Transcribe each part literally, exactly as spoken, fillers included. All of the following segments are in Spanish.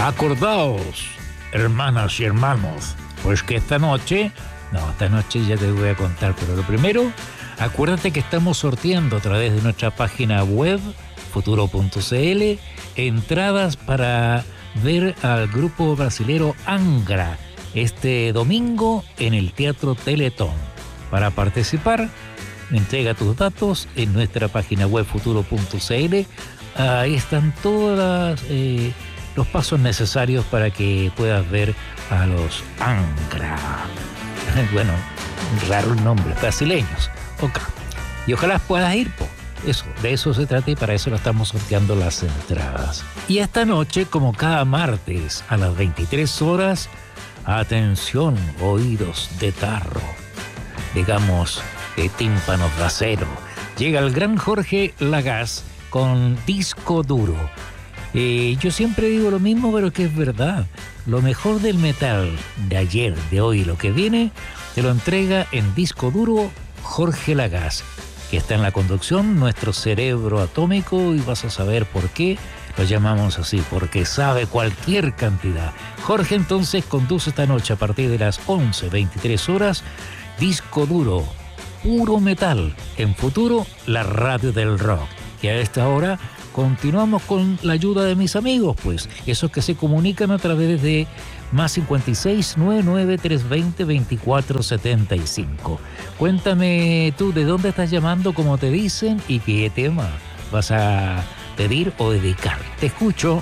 Acordaos, hermanas y hermanos, pues que esta noche, no, esta noche ya te voy a contar, pero lo primero, acuérdate que estamos sorteando a través de nuestra página web, futuro punto c l, entradas para ver al grupo brasilero Angra este domingo en el Teatro Teletón. Para participar, entrega tus datos en nuestra página web futuro punto c l. Ahí están todos eh, los pasos necesarios para que puedas ver a los Angra. Bueno, raro el nombre, brasileños. Ok. Y ojalá puedas ir, po. Eso, de eso se trata y para eso lo estamos sorteando las entradas. Y esta noche, como cada martes a las veintitrés horas, atención, oídos de tarro, digamos, de tímpanos de acero, llega el gran Jorge Lagasse con Disco Duro. Eh, yo siempre digo lo mismo, pero que es verdad. Lo mejor del metal de ayer, de hoy y lo que viene, te lo entrega en Disco Duro Jorge Lagasse, que está en la conducción, nuestro cerebro atómico, y vas a saber por qué lo llamamos así, porque sabe cualquier cantidad. Jorge entonces conduce esta noche a partir de las once, veintitrés horas, Disco Duro, puro metal, en Futuro, la radio del rock. Y a esta hora continuamos con la ayuda de mis amigos, pues, esos que se comunican a través de más cincuenta y seis, noventa y nueve, trescientos veinte, veinticuatro setenta y cinco. Cuéntame tú de dónde estás llamando, como te dicen, y qué tema vas a pedir o dedicar. Te escucho.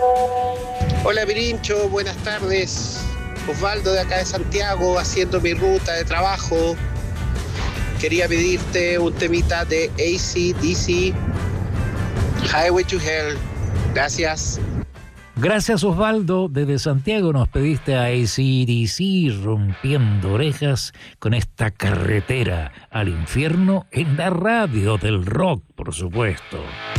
Hola Pirincho, buenas tardes. Osvaldo de acá de Santiago, haciendo mi ruta de trabajo. Quería pedirte un temita de A C D C, Highway to Hell. Gracias. Gracias, Osvaldo. Desde Santiago nos pediste a A C D C, rompiendo orejas con esta carretera al infierno en la radio del rock, por supuesto.